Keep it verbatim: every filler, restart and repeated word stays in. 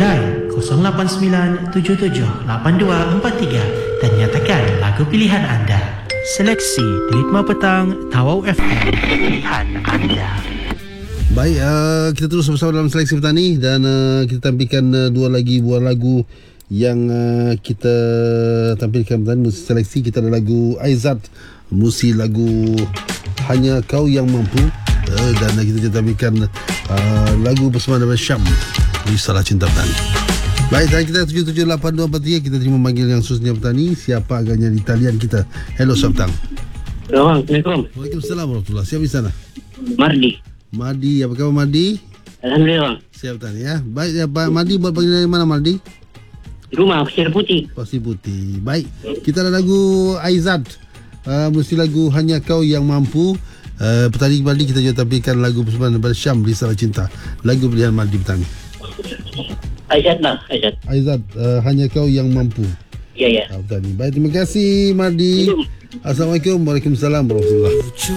Line kosong lapan sembilan tujuh tujuh lapan dua empat tiga dan nyatakan lagu pilihan anda. Seleksi di Ritma Petang Tawau F M, pilihan anda. Baik, uh, kita terus bersama dalam seleksi petani dan uh, kita tampilkan uh, dua lagi buah lagu yang uh, kita tampilkan petani. Musi seleksi kita ada lagu Aizat, musi lagu Hanya Kau Yang Mampu, uh, dan uh, kita tampilkan uh, lagu bersama dengan Syam, Risalah Cinta Petani. Baik, dan kita tujuh tujuh lapan dua empat tiga, kita terima manggil yang khususnya petani. Siapa agaknya di talian kita? Hello, Sabtang. Assalamualaikum. Waalaikumsalam warahmatullahi. Siapa di sana? Mardi. Mardi, apa khabar Mardi? Alhamdulillah. Siap petani ya. Baik ya Pak Mardi, buat panggilan dari mana Mardi? Di rumah Pasir Putih. Pasir Putih. Baik, kita ada lagu Aizat, uh, mesti lagu Hanya Kau Yang Mampu. Uh, petani Mardi, kita juga tampilkan lagu bersama daripada Syam, Risalah Cinta. Lagu pilihan Mardi petani. Aizat lah, Aizat. Aizat, uh, Hanya Kau Yang Mampu. Ya, ya. Uh, petani. Baik, terima kasih Mardi. Assalamualaikum. Waalaikumsalam warahmatullahi.